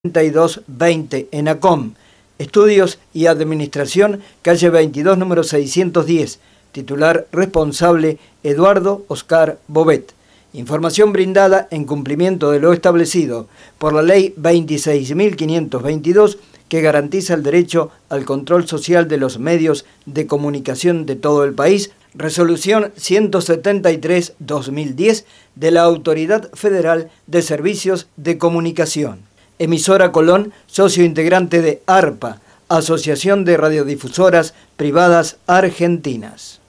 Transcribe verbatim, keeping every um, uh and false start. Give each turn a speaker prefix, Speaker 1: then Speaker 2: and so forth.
Speaker 1: treinta y dos veinte, ENACOM, Estudios y Administración, calle veintidós, número seiscientos diez, titular responsable Eduardo Oscar Bobet. Información brindada en cumplimiento de lo establecido por la Ley veintiséis mil quinientos veintidós, que garantiza el derecho al control social de los medios de comunicación de todo el país, Resolución ciento setenta y tres barra dos mil diez de la Autoridad Federal de Servicios de Comunicación. Emisora Colón, socio integrante de ARPA, Asociación de Radiodifusoras Privadas Argentinas.